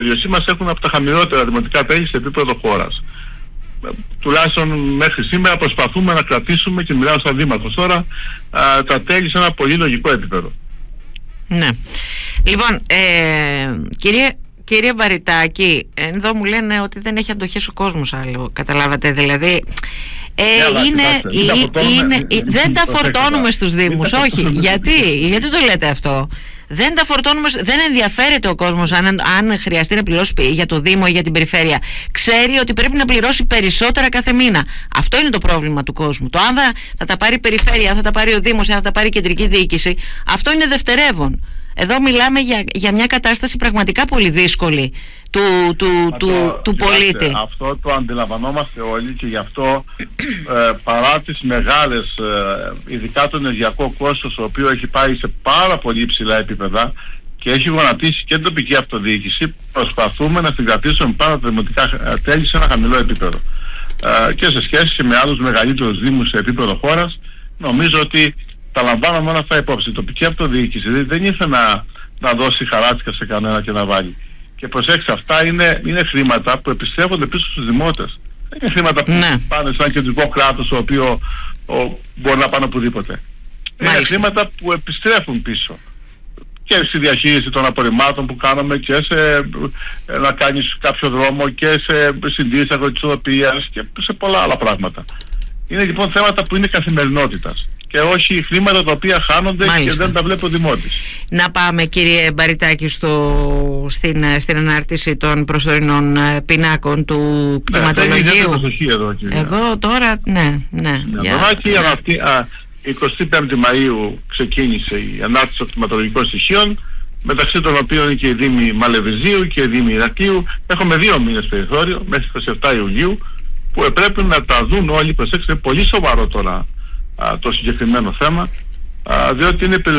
περιοχή μας έχουν από τα χαμηλότερα δημοτικά τέλη σε επίπεδο χώρας. Τουλάχιστον μέχρι σήμερα προσπαθούμε να κρατήσουμε, και μιλάω σαν δήμαρχος τώρα, τα τέλη σε ένα πολύ λογικό επίπεδο. Ναι. Λοιπόν, κύριε Μπαριτάκη, εδώ μου λένε ότι δεν έχει αντοχές ο κόσμος άλλο, καταλάβατε, δηλαδή δεν τα φορτώνουμε στους Δήμους, όχι, γιατί το λέτε αυτό? Δεν τα φορτώνουμε, δεν ενδιαφέρεται ο κόσμος αν χρειαστεί να πληρώσει για το Δήμο ή για την περιφέρεια. Ξέρει ότι πρέπει να πληρώσει περισσότερα κάθε μήνα. Αυτό είναι το πρόβλημα του κόσμου. Το αν θα τα πάρει η περιφέρεια, αν θα τα πάρει ο Δήμος, αν θα τα πάρει η κεντρική διοίκηση, αυτό είναι δευτερεύον. Εδώ μιλάμε για μια κατάσταση πραγματικά πολύ δύσκολη του πολίτη. Αυτό το αντιλαμβανόμαστε όλοι, και γι' αυτό παρά τις μεγάλες, ειδικά το ενεργειακό κόστος, το οποίο έχει πάει σε πάρα πολύ υψηλά επίπεδα και έχει γονατίσει και την τοπική αυτοδιοίκηση, προσπαθούμε να συγκρατήσουμε πάνω τα δημοτικά τέλη σε ένα χαμηλό επίπεδο. Και σε σχέση με άλλους μεγαλύτερους δήμους σε επίπεδο χώρας, νομίζω ότι τα λαμβάνουμε όλα αυτά υπόψη. Η τοπική αυτοδιοίκηση δεν ήθελε να δώσει χαράτσικα σε κανένα και να βάλει. Και προσέξτε, αυτά είναι χρήματα που επιστρέφονται πίσω στους δημότες. Δεν είναι χρήματα που πάνε σαν κεντρικό κράτος, το οποίο μπορεί να πάνε οπουδήποτε. Είναι χρήματα που επιστρέφουν πίσω. Και στη διαχείριση των απορριμμάτων που κάναμε, και σε να κάνεις κάποιο δρόμο, και σε συντήρηση αγροτικής και σε πολλά άλλα πράγματα. Είναι λοιπόν θέματα που είναι καθημερινότητας και όχι χρήματα τα οποία χάνονται και δεν τα βλέπει ο Δημότης. Να πάμε, κύριε Μπαριτάκη, στην ανάρτηση των προσωρινών πινάκων του κτηματολογίου. Εδώ τώρα, ναι. Αυτή 25η Μαΐου ξεκίνησε η ανάρτηση των κτηματολογικών στοιχείων, μεταξύ των οποίων είναι και η Δήμη Μαλεβιζίου και η Δήμη Ηρακλείου. Έχουμε 2 μήνες περιθώριο, μέχρι 27 Ιουλίου, που πρέπει να τα δουν όλοι. Προσέξτε, είναι πολύ σοβαρό τώρα το συγκεκριμένο θέμα, διότι είναι